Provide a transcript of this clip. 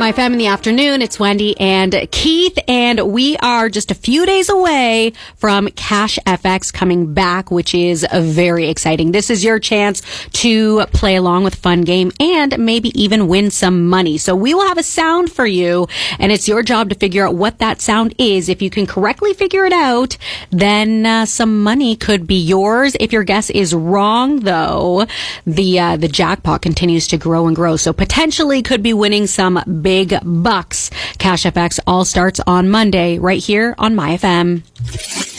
My Fam in the afternoon. It's Wendy and Keith, and we are just a few days away from Cash FX coming back, which is very exciting. This is your chance to play along with a fun game and maybe even win some money. So we will have a sound for you, and it's your job to figure out what that sound is. If you can correctly figure it out, then some money could be yours. If your guess is wrong, though, the jackpot continues to grow and grow. So potentially could be winning some big bucks. Cash FX all starts on Monday right here on My FM.